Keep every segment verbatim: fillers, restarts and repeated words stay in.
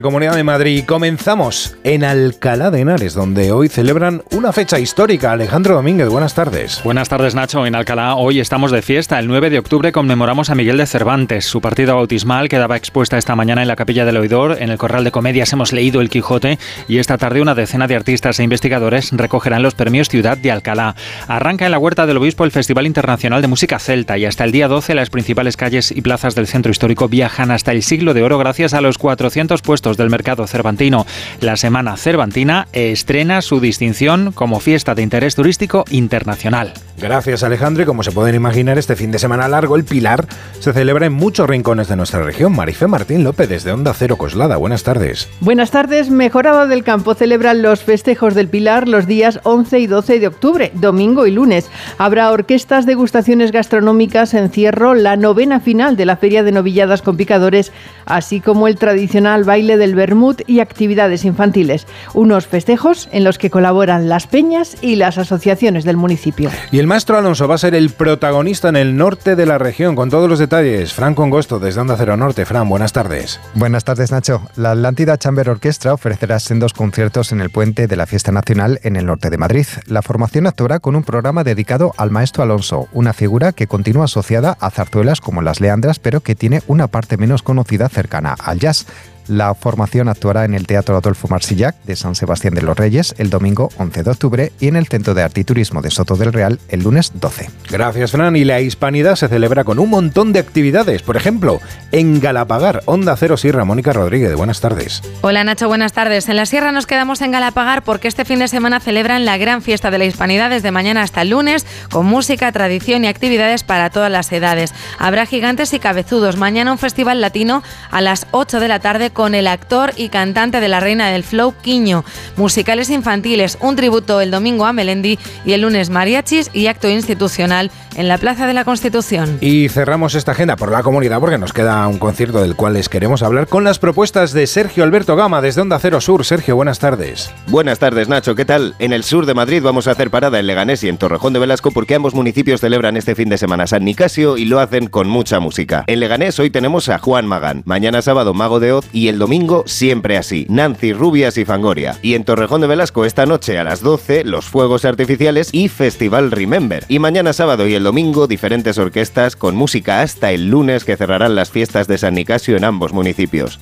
Comunidad de Madrid. Comenzamos en Alcalá de Henares, donde hoy celebran una fecha histórica. Alejandro Domínguez, buenas tardes. Buenas tardes, Nacho. En Alcalá hoy estamos de fiesta. El nueve de octubre conmemoramos a Miguel de Cervantes. Su partida bautismal quedaba expuesta esta mañana en la Capilla del Oidor. En el Corral de Comedias hemos leído El Quijote y esta tarde una decena de artistas e investigadores recogerán los premios Ciudad de Alcalá. Arranca en la Huerta del Obispo el Festival Internacional de Música Celta y hasta el día doce las principales calles y plazas del centro histórico viajan hasta el siglo de oro gracias a los cuatrocientos puestos del mercado cervantino. La Semana Cervantina estrena su distinción como fiesta de interés turístico internacional. Gracias, Alejandro. Y como se pueden imaginar, este fin de semana largo, el Pilar se celebra en muchos rincones de nuestra región. Marifé Martín López, desde Onda Cero Coslada. Buenas tardes. Buenas tardes. Mejorado del Campo celebran los festejos del Pilar los días once y doce de octubre, domingo y lunes. Habrá orquestas, degustaciones gastronómicas, encierro, la novena final de la Feria de Novilladas con Picadores, así como el tradicional baile del vermut y actividades infantiles. Unos festejos en los que colaboran las peñas y las asociaciones del municipio. Y el maestro Alonso va a ser el protagonista en el norte de la región, con todos los detalles. Fran Congosto, desde Onda Cero Norte. Fran, buenas tardes. Buenas tardes, Nacho. La Atlántida Chamber Orchestra ofrecerá sendos conciertos en el puente de la Fiesta Nacional en el norte de Madrid. La formación actuará con un programa dedicado al maestro Alonso, una figura que continúa asociada a zarzuelas como Las Leandras, pero que tiene una parte menos conocida cercana al jazz. La formación actuará en el Teatro Adolfo Marsillac de San Sebastián de los Reyes el domingo once de octubre y en el Centro de Arte y Turismo de Soto del Real el lunes doce. Gracias, Fran. Y la Hispanidad se celebra con un montón de actividades. Por ejemplo, en Galapagar, Onda Cero Sierra. Mónica Rodríguez, buenas tardes. Hola, Nacho, buenas tardes. En la Sierra nos quedamos en Galapagar porque este fin de semana celebran la gran fiesta de la Hispanidad desde mañana hasta el lunes, con música, tradición y actividades para todas las edades. Habrá gigantes y cabezudos. Mañana un festival latino a las ocho de la tarde con el actor y cantante de la Reina del Flow, Quiño. Musicales infantiles, un tributo el domingo a Melendi y el lunes mariachis y acto institucional en la Plaza de la Constitución. Y cerramos esta agenda por la comunidad porque nos queda un concierto del cual les queremos hablar con las propuestas de Sergio Alberto Gama desde Onda Cero Sur. Sergio, buenas tardes. Buenas tardes, Nacho. ¿Qué tal? En el sur de Madrid vamos a hacer parada en Leganés y en Torrejón de Velasco porque ambos municipios celebran este fin de semana San Nicasio y lo hacen con mucha música. En Leganés hoy tenemos a Juan Magán, mañana sábado Mago de Oz y el domingo Siempre Así, Nancy, Rubias y Fangoria. Y en Torrejón de Velasco esta noche a las doce los fuegos artificiales y Festival Remember. Y mañana sábado y el domingo diferentes orquestas con música hasta el lunes que cerrarán las fiestas de San Nicasio en ambos municipios.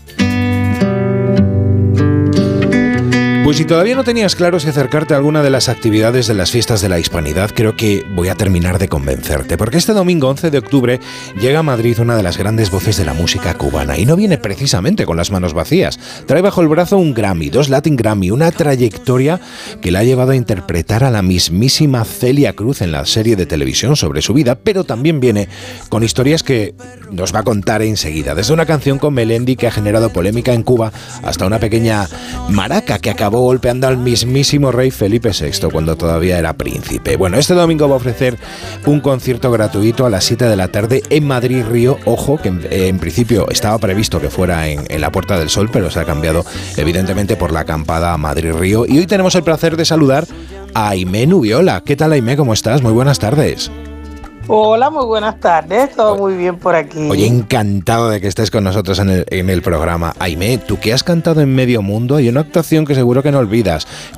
Pues si todavía no tenías claro si acercarte a alguna de las actividades de las fiestas de la Hispanidad, creo que voy a terminar de convencerte, porque este domingo once de octubre llega a Madrid una de las grandes voces de la música cubana, y no viene precisamente con las manos vacías. Trae bajo el brazo un Grammy, dos Latin Grammy, una trayectoria que la ha llevado a interpretar a la mismísima Celia Cruz en la serie de televisión sobre su vida, pero también viene con historias que nos va a contar enseguida, desde una canción con Melendi que ha generado polémica en Cuba, hasta una pequeña maraca que acabó golpeando al mismísimo rey Felipe sexto cuando todavía era príncipe. Bueno, este domingo va a ofrecer un concierto gratuito a las siete de la tarde en Madrid Río. Ojo, que en, en principio estaba previsto que fuera en, en la Puerta del Sol, pero se ha cambiado evidentemente por la acampada a Madrid Río. Y hoy tenemos el placer de saludar a Aimé Nubiola. ¿Qué tal, Aimé? ¿Cómo estás? Muy buenas tardes. Hola, muy buenas tardes, todo muy bien por aquí. Oye, encantado de que estés con nosotros en el, en el programa. Aimé, tú que has cantado en medio mundo, hay una actuación que seguro que no olvidas.